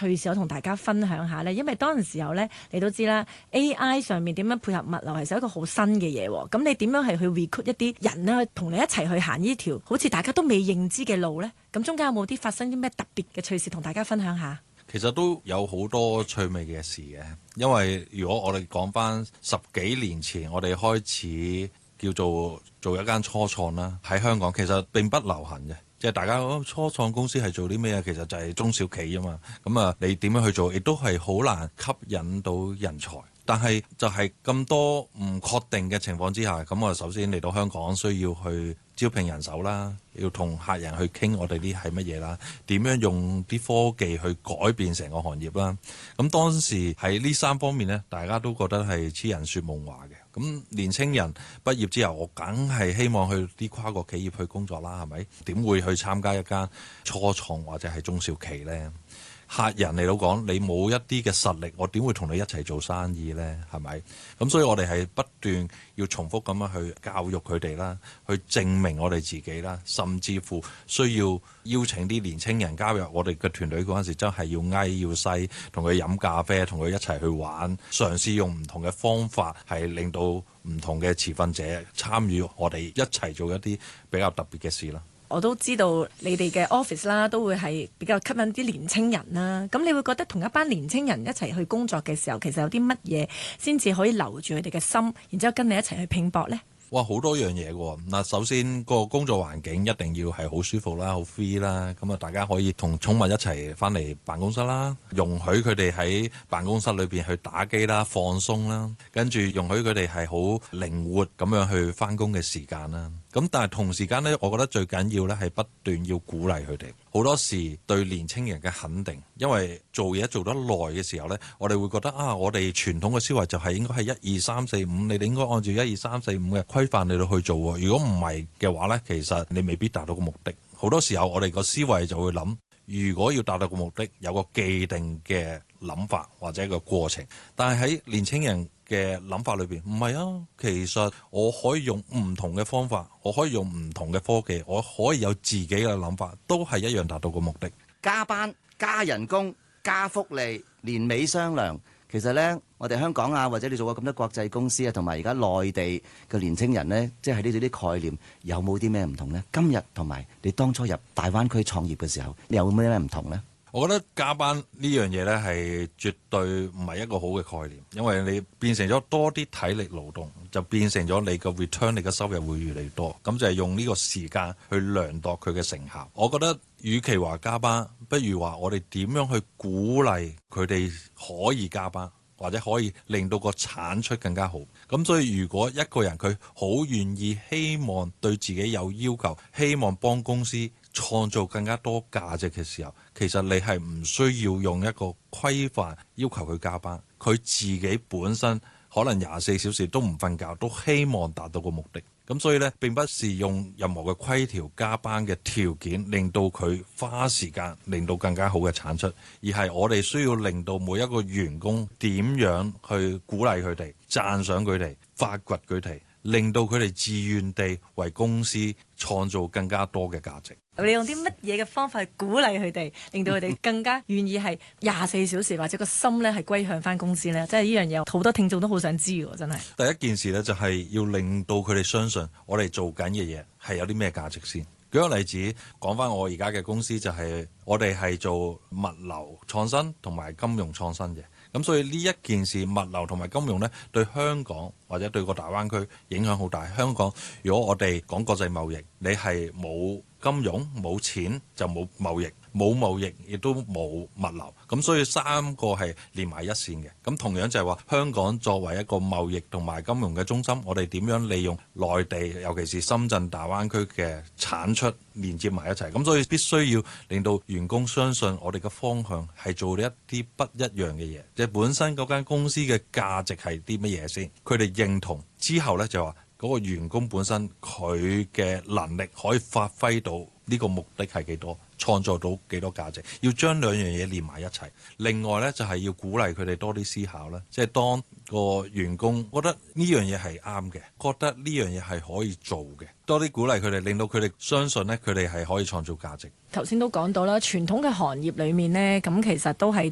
趣事我同大家分享下呢？因為當陣時候呢，你都知啦，AI 上面點樣配合物流係一個好新嘅嘢喎。咁你點樣係去 recruit 一啲人呢，同你一齊去行呢條好似大家都未認知嘅路呢？咁中間有冇啲發生啲咩特別嘅趣事同大家分享下？ 其實都有好多趣味嘅事嘅，因為如果我哋講翻10幾年前，我哋開始叫做一間初創啦，喺香港其實並不流行嘅。即係大家初創公司係做啲咩啊？其實就係中小企啊嘛。咁啊，你點樣去做，亦都係好難吸引到人才。但係就係咁多唔確定嘅情況之下，咁我首先嚟到香港需要去招聘人手啦，要同客人去傾我哋啲係乜嘢啦，點樣用啲科技去改變成個行業啦。咁當時喺呢3方面呢，大家都覺得係痴人說夢話嘅。咁年青人畢業之後，我梗係希望去啲跨國企業去工作啦，係咪？點會去參加一間初創或者係中小企呢？客人嚟到講，你冇一啲嘅實力，我點會同你一齊做生意呢？係咪？咁所以我哋係不斷要重複咁樣去教育佢哋啦，去證明我哋自己啦，甚至乎需要邀請啲年青人加入我哋嘅團隊嗰陣時，真係要嗌要西，同佢飲咖啡，同佢一齊去玩，嘗試用唔同嘅方法，係令到唔同嘅持份者參與我哋一齊做一啲比較特別嘅事啦。 我都知道你哋嘅 office 啦，都會係比較吸引啲年青人啦。咁你會覺得同一班年青人一齊去工作嘅時候，其實有啲乜嘢先至可以留住佢哋嘅心，然之後跟你一齊去拼搏呢？ 哇，好多樣嘢喎！嗱，首先個工作環境一定要係好舒服啦，好 free 啦。咁啊，大家可以同寵物一齊翻嚟辦公室啦，容許佢哋喺辦公室裏邊去打機啦、放鬆啦，跟住容許佢哋係好靈活咁樣去翻工嘅時間啦。咁但係同時間呢，我覺得最緊要呢係不斷要鼓勵佢哋。好多時對年青人嘅肯定，因為做嘢做得耐嘅時候呢，我哋會覺得啊，我哋傳統嘅思維就係應該係1、2、3、4、5，你哋應該按照1、2、3、4、5嘅規範嚟到去做喎。如果唔係嘅話呢，其實你未必達到個目的。好多時候我哋個思維就會諗，如果要達到個目的，有個既定嘅諗法或者一個過程。但係喺年青人嘅諗法裏邊，唔係啊，其實我可以用唔同嘅方法，我可以用唔同嘅科技，我可以有自己嘅諗法，都係一樣達到個目的。 加班、加人工、加福利、年尾雙糧，其實呢，我哋香港啊，或者你做過咁多國際公司啊，同埋而家內地嘅年青人呢，即係呢啲概念有冇啲咩唔同呢？今日同埋你當初入大灣區創業嘅時候，你有冇咩唔同呢？ 我覺得加班呢樣嘢呢係絕對唔係一個好嘅概念，因為你變成咗多啲體力勞動，就變成咗你個 return， 你嘅收入會越嚟越多。咁就係用呢個時間去量度佢嘅成效。我覺得與其話加班，不如話我哋點樣去鼓勵佢哋可以加班，或者可以令到個產出更加好。咁所以如果一個人佢好願意，希望對自己有要求，希望幫公司創造更加多價值嘅時候，其實你係唔需要用一個規範要求佢加班，佢自己本身可能24小時都唔瞓覺，都希望達到個目的。咁所以呢，並不是用任何嘅規條加班嘅條件令到佢花時間，令到更加好嘅產出，而係我哋需要令到每一個員工點樣去鼓勵佢哋、讚賞佢哋、發掘佢哋，令到佢哋自願地為公司創造更加多嘅價值。 你用啲乜嘢嘅方法去鼓勵佢哋，令到佢哋更加願意係24小時或者個心咧係歸向翻公司呢？即係呢樣嘢，好多聽眾都好想知喎，真係。第一件事呢，就係要令到佢哋相信我哋做緊嘅嘢係有啲咩價值先。舉個例子，講翻我而家嘅公司就係我哋係做物流創新同埋金融創新嘅。咁所以呢一件事，物流同埋金融呢，對香港或者對個大灣區影響好大。香港如果我哋講國際貿易，你係冇金融冇錢就冇貿易，冇貿易亦都冇物流，咁所以3個係連埋一線嘅。咁同樣就係話，香港作為一個貿易同埋金融嘅中心，我哋點樣利用內地尤其是深圳大灣區嘅產出連接埋一齊，咁所以必須要令到員工相信我哋嘅方向係做一啲不一樣嘅嘢，即係本身嗰間公司嘅價值係啲乜嘢先，佢哋認同之後呢，就話嗰個員工本身佢嘅能力可以發揮到呢個目的係幾多，創造到幾多價值，要將兩樣嘢連埋一齊。另外呢，就係要鼓勵佢哋多啲思考啦，即係當個員工覺得呢樣嘢係啱嘅，覺得呢樣嘢係可以做嘅，多啲鼓勵佢哋，令到佢哋相信呢，佢哋係可以創造價值。 頭先都講到啦，傳統嘅行業裏面呢，咁其實都係